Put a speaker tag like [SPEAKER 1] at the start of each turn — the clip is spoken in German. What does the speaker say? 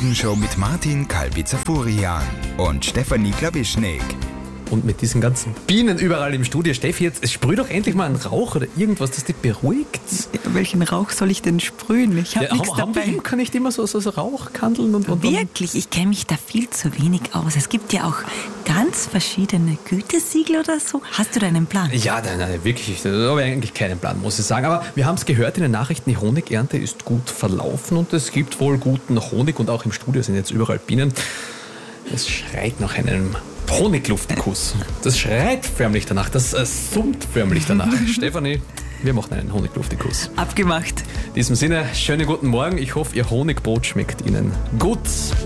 [SPEAKER 1] Morgenshow mit Martin Kalbitzer-Furian und Stefanie Klawischnik.
[SPEAKER 2] Und mit diesen ganzen Bienen überall im Studio. Steffi, jetzt sprüh doch endlich mal einen Rauch oder irgendwas, das dich beruhigt.
[SPEAKER 3] Welchen Rauch soll ich denn sprühen? Ich habe nichts dabei.
[SPEAKER 2] Kann nicht immer so Rauchkandeln und
[SPEAKER 3] Wirklich? Ich kenne mich da viel zu wenig aus. Es gibt ja auch ganz verschiedene Gütesiegel oder so. Hast du da einen Plan?
[SPEAKER 2] Ja, nein, wirklich. Ich habe eigentlich keinen Plan, muss ich sagen. Aber wir haben es gehört in den Nachrichten, die Honigernte ist gut verlaufen und es gibt wohl guten Honig und auch im Studio sind jetzt überall Bienen. Es schreit nach einem Honigluftkuss. Das schreit förmlich danach, das summt förmlich danach. Stefanie, wir machen einen Honigluftkuss.
[SPEAKER 3] Abgemacht.
[SPEAKER 2] In diesem Sinne, schönen guten Morgen. Ich hoffe, Ihr Honigbrot schmeckt Ihnen gut.